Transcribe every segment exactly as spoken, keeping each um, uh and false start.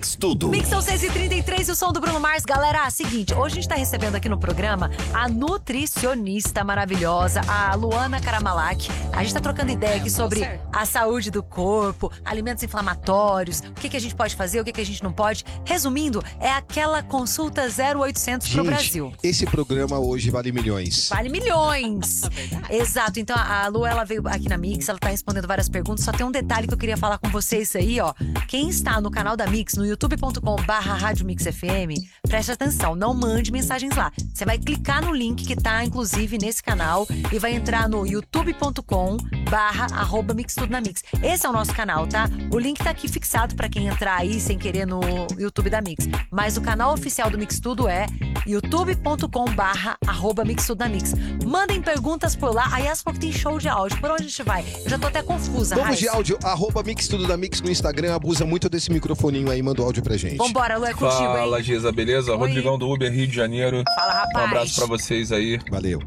Mix Tudo. Mix são seis e trinta e três e o som do Bruno Mars. Galera, seguinte, hoje a gente tá recebendo aqui no programa a nutricionista maravilhosa, a Luana Karamalak. A gente tá trocando ideia aqui sobre a saúde do corpo, alimentos inflamatórios, o que, que a gente pode fazer, o que, que a gente não pode. Resumindo, é aquela consulta zero oitocentos pro Brasil. Esse programa hoje vale milhões. Vale milhões. Exato. Então a Lu, ela veio aqui na Mix, ela tá respondendo várias perguntas. Só tem um detalhe que eu queria falar com vocês aí, ó. Quem está no canal da Mix, no youtube ponto com barra rádio mix F M, preste atenção, não mande mensagens lá. Você vai clicar no link que tá, inclusive, nesse canal e vai entrar no youtube ponto com barra arroba mix tudo na Mix. Esse é o nosso canal, tá? O link tá aqui fixado pra quem entrar aí sem querer no YouTube da Mix. Mas o canal oficial do Mix Tudo é youtube ponto com barra arroba mix tudo na Mix. Mandem perguntas por lá. Aí as pouco tem show de áudio. Por onde a gente vai? Eu já tô até confusa, Vamos Raiz. de áudio, arroba Mix Tudo da Mix no Instagram. Abusa muito desse microfoninho aí, manda o áudio pra gente. Vambora, Lu, é contigo, hein? Fala, Giza, beleza? Oi. Rodrigão do Uber, Rio de Janeiro. Fala, rapaz. Um abraço pra vocês aí. Valeu.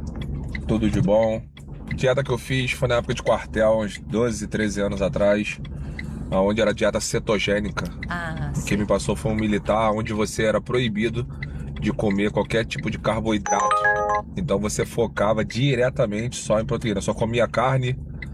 Tudo de bom. Dieta que eu fiz foi na época de quartel, uns doze, treze anos atrás, onde era dieta cetogênica. Ah, Quem me passou foi um militar, onde você era proibido de comer qualquer tipo de carboidrato. Então você focava diretamente só em proteína. Só comia carne,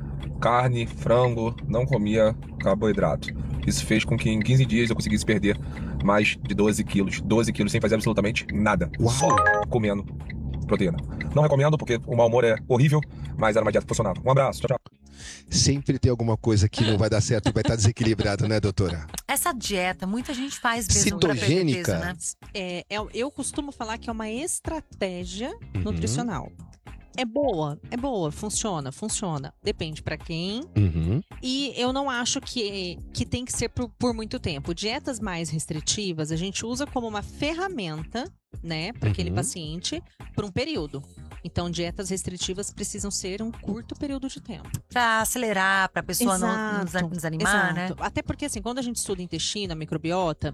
carne, frango, não comia carboidrato. Isso fez com que em quinze dias eu conseguisse perder mais de doze quilos. doze quilos sem fazer absolutamente nada. Uau. Só comendo proteína. Não recomendo porque o mau humor é horrível, mas era uma dieta que funcionava. Um abraço, tchau, tchau. Sempre tem alguma coisa que não vai dar certo e vai estar desequilibrado, né, doutora? essa dieta, muita gente faz mesmo pra perder Cetogênica? peso, né? É, é, eu costumo falar que é uma estratégia Uhum. nutricional. É boa, é boa, funciona, funciona. Depende pra quem. Uhum. E eu não acho que, que tem que ser por, por muito tempo. Dietas mais restritivas a gente usa como uma ferramenta, né, para aquele Uhum. paciente, por um período. Então, dietas restritivas precisam ser um curto período de tempo. Pra acelerar, pra pessoa não Exato, não desanimar, né? Exato. Até porque, assim, quando a gente estuda intestino, a microbiota,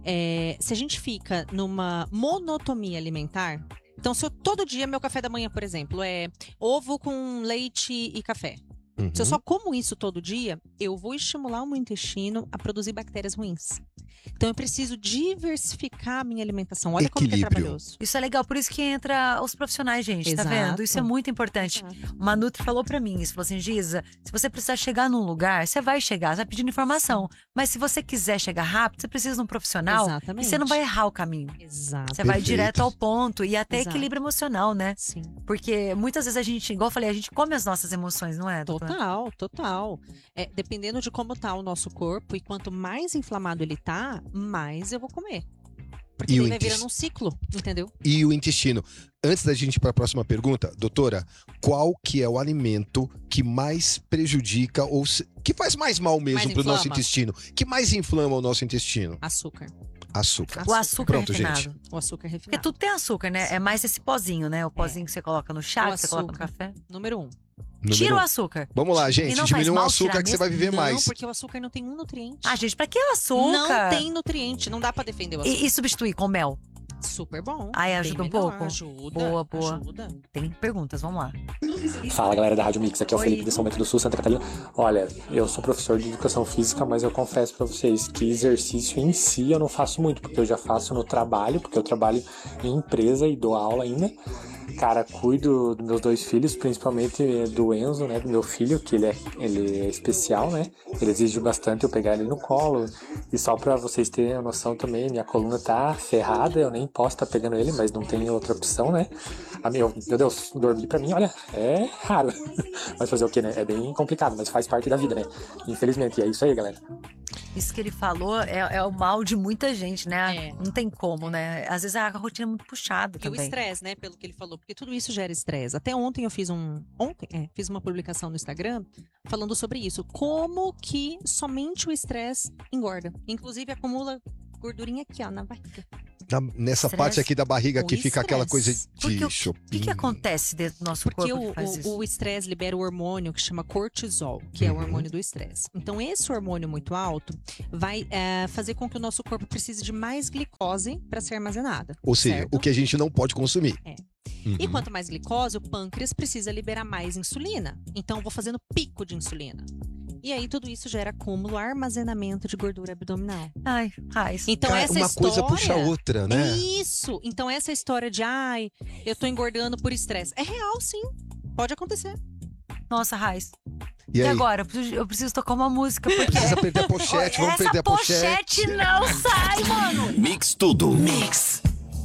é, se a gente fica numa monotonia alimentar. Então, se eu todo dia, meu café da manhã, por exemplo, é ovo com leite e café. Uhum. Se eu só como isso todo dia, eu vou estimular o meu intestino a produzir bactérias ruins. Então, eu preciso diversificar a minha alimentação. Olha como que é Equilíbrio. trabalhoso. Isso é legal, por isso que entra os profissionais, gente, tá Exato. vendo? Isso é muito importante. Exato. Uma Nutri falou pra mim, isso falou assim, Giza, se você precisar chegar num lugar, você vai chegar, você vai pedindo informação. Mas se você quiser chegar rápido, você precisa de um profissional Exatamente. e você não vai errar o caminho. Exato. Você vai Perfeito. direto ao ponto e até Exato. equilíbrio emocional, né? Sim. Porque muitas vezes a gente, igual eu falei, a gente come as nossas emoções, não é? doutora? Total, total. É, dependendo de como tá o nosso corpo, e quanto mais inflamado ele tá, mais eu vou comer. Porque E ele o vai intest- virando um ciclo, entendeu? E o intestino. Antes da gente ir para a próxima pergunta, doutora, qual que é o alimento que mais prejudica ou se- que faz mais mal mesmo Mais para o nosso inflama? intestino? Que mais inflama o nosso intestino? Açúcar. Açúcar. O açúcar Pronto, refinado. gente. O açúcar Porque refinado. tudo tem açúcar, né? É mais esse pozinho, né? O pozinho que você coloca no chá, O que você coloca no açúcar. café. Número um. Número Tira o um. açúcar. Vamos lá, gente. E não Diminui faz o mal açúcar tirar que você vai viver Não, mais. porque o açúcar não tem um nutriente. Ah, gente, pra que açúcar? Não tem nutriente, não dá pra defender o açúcar. E, e substituir com mel? Super bom. Ai, bem ajuda um melhor, pouco? Ajuda. Boa, boa. Ajuda. Tem perguntas, vamos lá. Fala galera da Rádio Mix, aqui é o Oi. Felipe de São Bento do Sul, Santa Catarina. Olha, eu sou professor de educação física, mas eu confesso pra vocês que exercício em si eu não faço muito, porque eu já faço no trabalho, porque eu trabalho em empresa e dou aula ainda. Cara, cuido dos meus dois filhos, principalmente do Enzo, né, do meu filho, que ele é, ele é especial, né, ele exige bastante eu pegar ele no colo, e só pra vocês terem a noção também, minha coluna tá ferrada, eu nem posso estar pegando ele, mas não tem outra opção, né, a meu, meu Deus, dormir pra mim, olha, é raro, mas fazer o que, né, é bem complicado, mas faz parte da vida, né, infelizmente, e é isso aí, galera. Isso que ele falou é, é o mal de muita gente, né? É. Não tem como, né? Às vezes a rotina é muito puxada E o também. estresse, né, pelo que ele falou, porque tudo isso gera estresse. Até ontem eu fiz um, ontem, é, fiz uma publicação no Instagram falando sobre isso, como que somente o estresse engorda, inclusive acumula gordurinha aqui, ó, na barriga. Na- nessa Estresse. parte aqui da barriga O que fica aquela coisa estresse. de Porque o- shopping. O que, que acontece dentro do nosso Porque corpo o que faz isso? o- o estresse libera o hormônio que chama cortisol, que é o Uhum. hormônio do estresse. Então, esse hormônio muito alto vai é, fazer com que o nosso corpo precise de mais glicose para ser armazenada. Ou seja, certo? o que a gente não pode consumir. É. Uhum. E quanto mais glicose, o pâncreas precisa liberar mais insulina. Então, eu vou fazendo pico de insulina. E aí tudo isso gera acúmulo, armazenamento de gordura abdominal. Ai, Raiz. Então Cara, essa uma história... coisa puxa a outra, né? Isso! Então essa história de, ai, eu tô engordando por estresse. É real, sim. Pode acontecer. Nossa, Raiz. E E aí? agora? Eu preciso, eu preciso tocar uma música, porque... Precisa perder a pochete, vamos Essa perder a pochete. pochete não sai, mano! Mix tudo. Mix.